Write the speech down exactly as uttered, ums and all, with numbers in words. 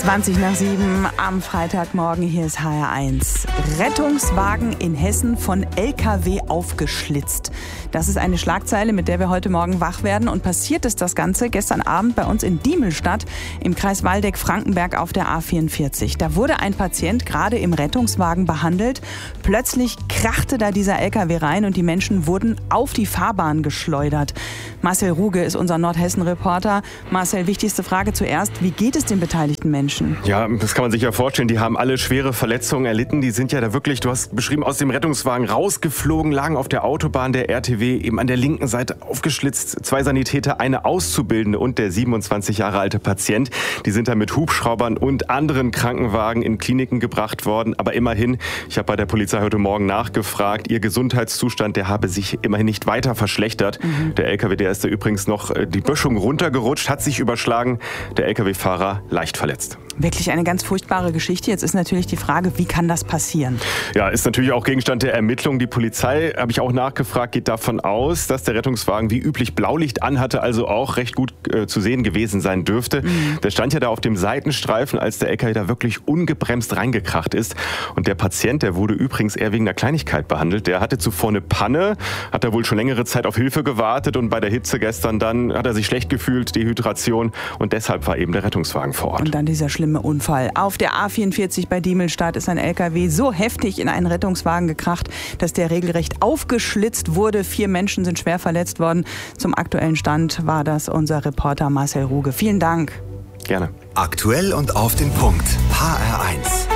zwanzig nach sieben am Freitagmorgen, hier ist H R eins. Rettungswagen in Hessen von L K W aufgeschlitzt. Das ist eine Schlagzeile, mit der wir heute Morgen wach werden. Und passiert ist das Ganze gestern Abend bei uns in Diemelstadt im Kreis Waldeck-Frankenberg auf der A vierundvierzig. Da wurde ein Patient gerade im Rettungswagen behandelt. Plötzlich krachte da dieser L K W rein und die Menschen wurden auf die Fahrbahn geschleudert. Marcel Ruge ist unser Nordhessen-Reporter. Marcel, wichtigste Frage zuerst. Wie geht es den beteiligten Menschen? Ja, das kann man sich ja vorstellen. Die haben alle schwere Verletzungen erlitten. Die sind ja da wirklich, du hast beschrieben, aus dem Rettungswagen rausgeflogen, lagen auf der Autobahn. Der R T W eben an der linken Seite aufgeschlitzt. Zwei Sanitäter, eine Auszubildende und der siebenundzwanzig Jahre alte Patient. Die sind da mit Hubschraubern und anderen Krankenwagen in Kliniken gebracht worden. Aber immerhin, ich habe bei der Polizei heute Morgen nachgefragt, ihr Gesundheitszustand, der habe sich immerhin nicht weiter verschlechtert. Mhm. Der L K W, der ist da übrigens noch die Böschung runtergerutscht, hat sich überschlagen. Der L K W-Fahrer leicht verletzt. Wirklich eine ganz furchtbare Geschichte. Jetzt ist natürlich die Frage, wie kann das passieren? Ja, ist natürlich auch Gegenstand der Ermittlung. Die Polizei, habe ich auch nachgefragt, geht davon aus, dass der Rettungswagen wie üblich Blaulicht anhatte, also auch recht gut äh, zu sehen gewesen sein dürfte. Mhm. Der stand ja da auf dem Seitenstreifen, als der L K W da wirklich ungebremst reingekracht ist. Und der Patient, der wurde übrigens eher wegen einer Kleinigkeit behandelt. Der hatte zuvor eine Panne, hat da wohl schon längere Zeit auf Hilfe gewartet und bei der Hitze gestern dann hat er sich schlecht gefühlt, Dehydration, und deshalb war eben der Rettungswagen vor Ort. Und dann dieser schlimme Unfall. Auf der A vierundvierzig bei Diemelstadt ist ein L K W so heftig in einen Rettungswagen gekracht, dass der regelrecht aufgeschlitzt wurde. Vier Menschen sind schwer verletzt worden. Zum aktuellen Stand war das unser Reporter Marcel Ruge. Vielen Dank. Gerne. Aktuell und auf den Punkt. H R eins.